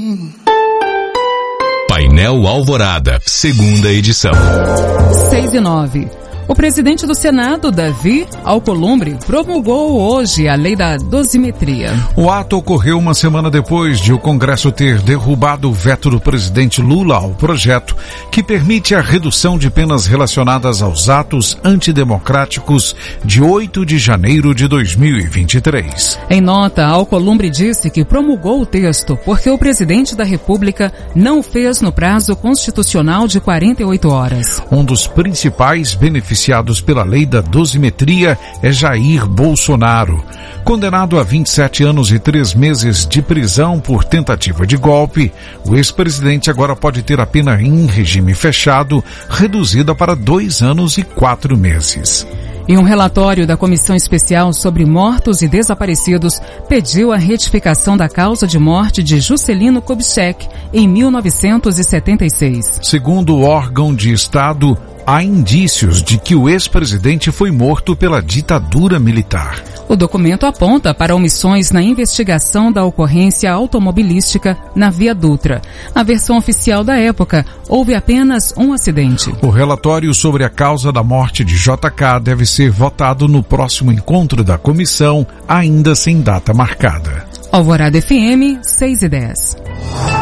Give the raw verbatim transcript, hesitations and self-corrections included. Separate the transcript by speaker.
Speaker 1: Painel Alvorada, segunda edição.
Speaker 2: seis e nove. O presidente do Senado, Davi Alcolumbre, promulgou hoje a lei da dosimetria.
Speaker 3: O ato ocorreu uma semana depois de o Congresso ter derrubado o veto do presidente Lula ao projeto que permite a redução de penas relacionadas aos atos antidemocráticos de oito de janeiro de dois mil e vinte e três.
Speaker 2: Em nota, Alcolumbre disse que promulgou o texto porque o presidente da República não o fez no prazo constitucional de quarenta e oito horas.
Speaker 3: Um dos principais beneficiados pela lei da dosimetria é Jair Bolsonaro. Condenado a vinte e sete anos e três meses de prisão por tentativa de golpe, o ex-presidente agora pode ter a pena em regime fechado reduzida para dois anos e quatro meses.
Speaker 2: E um relatório da Comissão Especial sobre Mortos e Desaparecidos pediu a retificação da causa de morte de Juscelino Kubitschek em mil novecentos e setenta e seis.
Speaker 3: Segundo o órgão de Estado, há indícios de que o ex-presidente foi morto pela ditadura militar.
Speaker 2: O documento aponta para omissões na investigação da ocorrência automobilística na Via Dutra. Na versão oficial da época, houve apenas um acidente.
Speaker 3: O relatório sobre a causa da morte de J K deve ser votado no próximo encontro da comissão, ainda sem data marcada.
Speaker 2: Alvorada F M, seis e dez.